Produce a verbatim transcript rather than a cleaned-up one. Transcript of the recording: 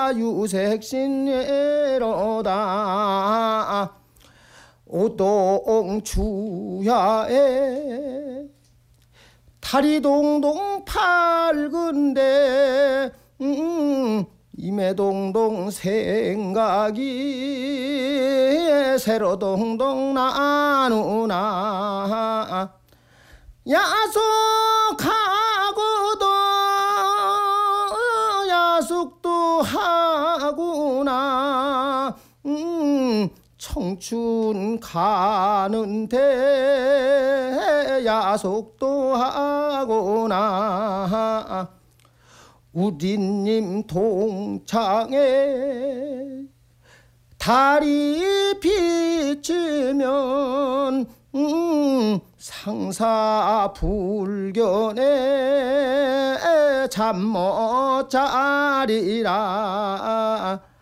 유색신예로다 오동주야에 다리 동동 밝은데 음, 임해동동 생각이 새로 동동 나누나 야속하고도 야속도 하구나 음, 청춘 가는데 야속도 하구나 우디님 동창에 달이 비치면 음, 상사불견에 잠 못 자리라